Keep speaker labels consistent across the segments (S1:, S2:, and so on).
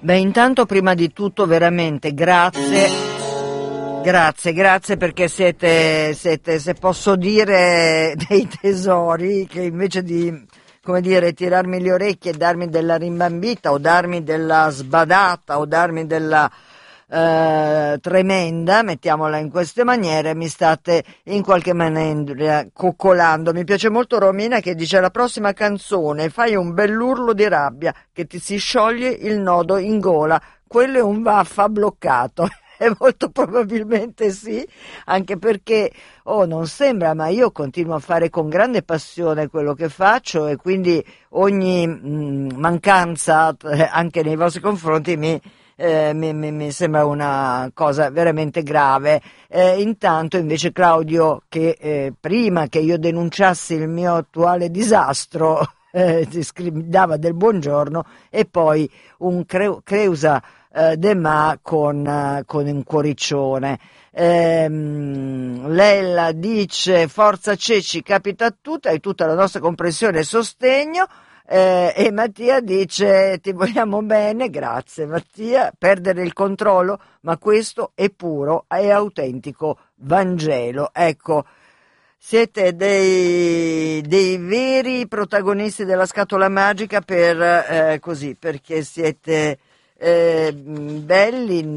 S1: Beh, intanto prima di tutto veramente grazie perché siete, se posso dire, dei tesori che invece di, come dire, tirarmi le orecchie e darmi della rimbambita o darmi della sbadata o darmi della tremenda, mettiamola in queste maniere, mi state in qualche maniera coccolando. Mi piace molto Romina che dice: la prossima canzone fai un bell'urlo di rabbia che ti si scioglie il nodo in gola, quello è un vaffa bloccato. E molto probabilmente sì, anche perché non sembra, ma io continuo a fare con grande passione quello che faccio e quindi ogni mancanza anche nei vostri confronti mi sembra una cosa veramente grave. Intanto invece Claudio, che prima che io denunciassi il mio attuale disastro dava del buongiorno e poi un Creusa De Ma con un cuoriccione. Lella dice: forza Ceci, capita a tutti, hai tutta la nostra comprensione e sostegno. E Mattia dice: ti vogliamo bene, grazie Mattia, perdere il controllo, ma questo è puro e autentico Vangelo. Ecco, siete dei veri protagonisti della scatola magica così, perché siete belli,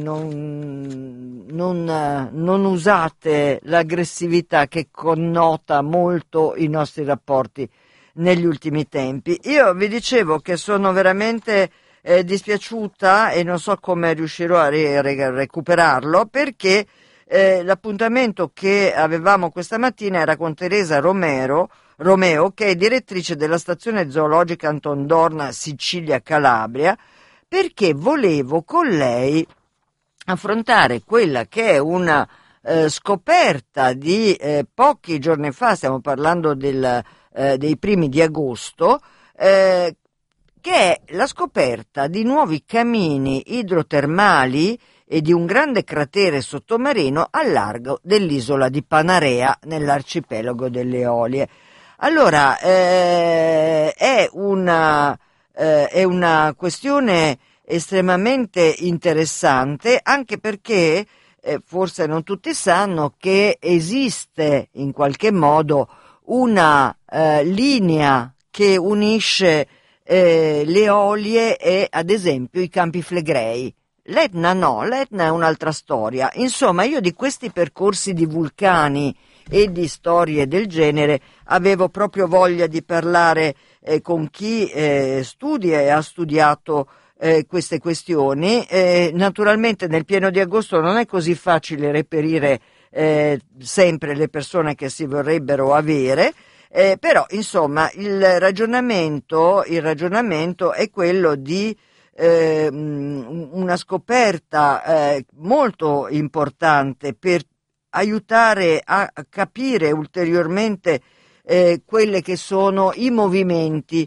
S1: non usate l'aggressività che connota molto i nostri rapporti negli ultimi tempi. Io vi dicevo che sono veramente dispiaciuta e non so come riuscirò a recuperarlo, perché l'appuntamento che avevamo questa mattina era con Teresa Romeo, che è direttrice della stazione zoologica Anton Dorna Sicilia Calabria, perché volevo con lei affrontare quella che è una scoperta di pochi giorni fa, stiamo parlando dei primi di agosto, che è la scoperta di nuovi camini idrotermali e di un grande cratere sottomarino al largo dell'isola di Panarea nell'arcipelago delle Eolie. Allora, è una questione estremamente interessante, anche perché forse non tutti sanno che esiste in qualche modo una linea che unisce le Eolie e ad esempio i Campi Flegrei. L'Etna no, l'Etna è un'altra storia. Insomma, io di questi percorsi di vulcani e di storie del genere avevo proprio voglia di parlare con chi studia e ha studiato queste questioni. Naturalmente nel pieno di agosto non è così facile reperire sempre le persone che si vorrebbero avere, però insomma il ragionamento è quello di una scoperta molto importante per aiutare a capire ulteriormente quelle che sono i movimenti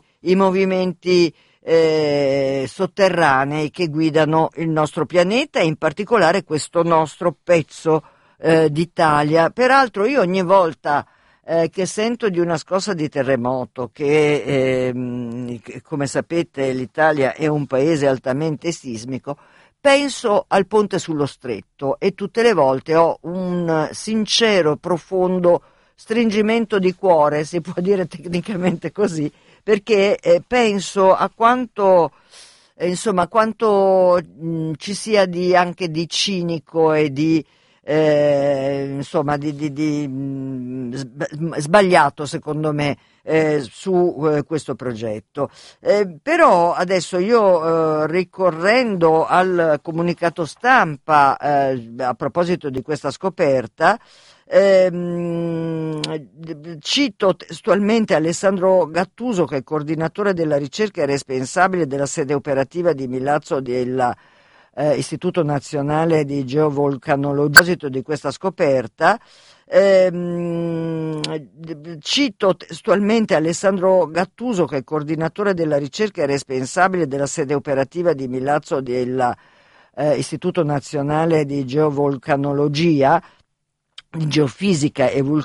S1: sotterranei che guidano il nostro pianeta e in particolare questo nostro pezzo d'Italia. Peraltro io ogni volta che sento di una scossa di terremoto, che come sapete l'Italia è un paese altamente sismico, penso al ponte sullo Stretto e tutte le volte ho un sincero, profondo stringimento di cuore, si può dire tecnicamente così, perché penso a quanto ci sia anche di cinico e di sbagliato secondo me su questo progetto. Però adesso io ricorrendo al comunicato stampa a proposito di questa scoperta, cito testualmente Alessandro Gattuso, che è coordinatore della ricerca e responsabile della sede operativa di Milazzo della Istituto Nazionale di Geovolcanologia. A proposito di questa scoperta, cito testualmente Alessandro Gattuso, che è coordinatore della ricerca e responsabile della sede operativa di Milazzo della Istituto Nazionale di Geovolcanologia, di Geofisica e